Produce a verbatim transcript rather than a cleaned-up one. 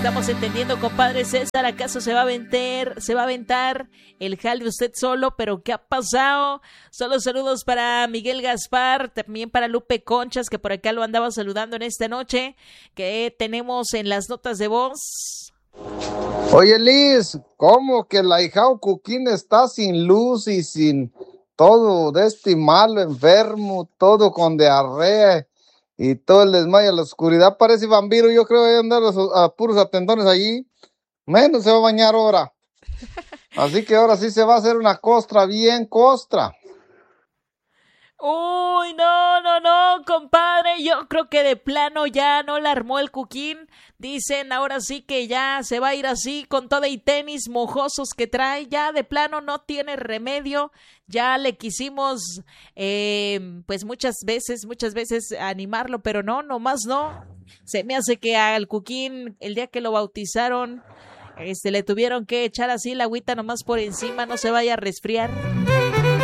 Estamos entendiendo, compadre César, ¿acaso se va a aventar, se va a aventar el jale usted solo? ¿Pero qué ha pasado? Solo saludos para Miguel Gaspar, también para Lupe Conchas, que por acá lo andaba saludando en esta noche, que tenemos en las notas de voz. Oye, Liz, ¿cómo que la hijao Cuquín está sin luz y sin todo de este malo, enfermo, todo con diarrea y todo el desmayo, la oscuridad? Parece vampiro, yo creo que hay andar los a puros atendones allí. Menos se va a bañar ahora. Así que ahora sí se va a hacer una costra, bien costra. Uy, no, no, no, compadre, yo creo que de plano ya no la armó el Cuquín. Dicen ahora sí que ya se va a ir así con todo y tenis mojosos que trae, ya de plano no tiene remedio. Ya le quisimos, eh, pues muchas veces, muchas veces animarlo, pero no, nomás no. Se me hace que al Cuquín, el día que lo bautizaron, este, le tuvieron que echar así la agüita nomás por encima, no se vaya a resfriar.